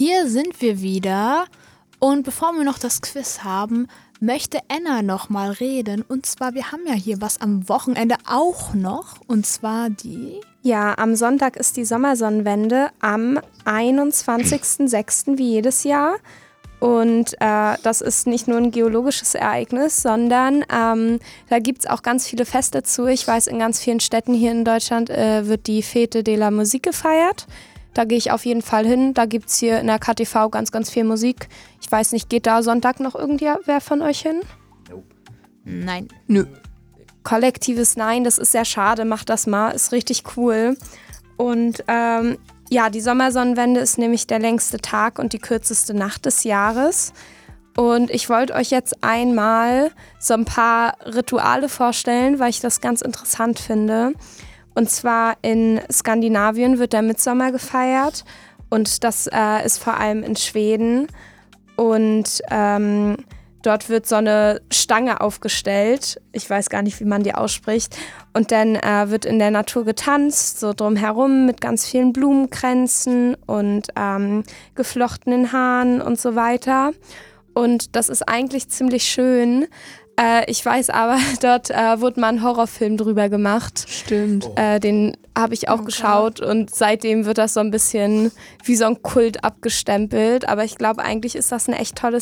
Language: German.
Hier sind wir wieder und bevor wir noch das Quiz haben, möchte Anna noch mal reden. Und zwar, wir haben ja hier was am Wochenende auch noch und zwar die... Ja, am Sonntag ist die Sommersonnenwende am 21.06. wie jedes Jahr. Und das ist nicht nur ein geologisches Ereignis, sondern da gibt es auch ganz viele Feste zu. Ich weiß, in ganz vielen Städten hier in Deutschland wird die Fete de la Musique gefeiert. Da gehe ich auf jeden Fall hin. Da gibt es hier in der KTV ganz, ganz viel Musik. Ich weiß nicht, geht da Sonntag noch irgendwer von euch hin? Nein. Nö. Kollektives Nein, das ist sehr schade. Macht das mal, ist richtig cool. Und ja, die Sommersonnenwende ist nämlich der längste Tag und die kürzeste Nacht des Jahres. Und ich wollte euch jetzt einmal so ein paar Rituale vorstellen, weil ich das ganz interessant finde. Und zwar in Skandinavien wird der Mitsommer gefeiert und das ist vor allem in Schweden. Und dort wird so eine Stange aufgestellt. Ich weiß gar nicht, wie man die ausspricht. Und dann wird in der Natur getanzt, so drumherum mit ganz vielen Blumenkränzen und geflochtenen Haaren und so weiter. Und das ist eigentlich ziemlich schön. Ich weiß aber, dort wurde mal ein Horrorfilm drüber gemacht. Stimmt. Den habe ich auch geschaut und seitdem wird das so ein bisschen wie so ein Kult abgestempelt. Aber ich glaube, eigentlich ist das ein echt tolles